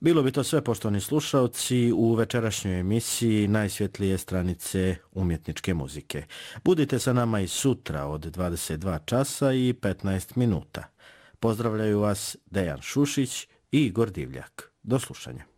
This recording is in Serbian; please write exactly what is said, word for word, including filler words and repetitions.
Bilo bi to sve, poštovani slušalci, u večerašnjoj emisiji Najsvjetlije stranice umjetničke muzike. Budite sa nama i sutra od dvadeset dva časa i petnaest minuta. Pozdravljaju vas Dejan Šušić i Igor Divljak. Do slušanja.